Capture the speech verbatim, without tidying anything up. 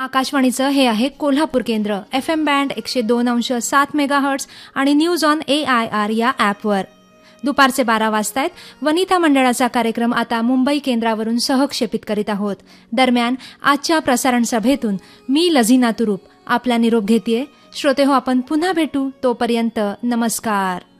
आकाशवाणीचं हे आहे कोल्हापूर केंद्र. एफ एम बँड एकशे दोन अंश सात मेगाहर्ट्स आणि news on A I R या ॲपवर. दुपारचे बारा वाजतायत. वनिता मंडळाचा कार्यक्रम आता मुंबई केंद्रावरून सहक्षेपित करीत आहोत. दरम्यान आजच्या प्रसारण सभेतून मी लझीना तुरुप आपला निरोप घेतेय. श्रोते हो, आपण पुन्हा भेटू. तोपर्यंत नमस्कार.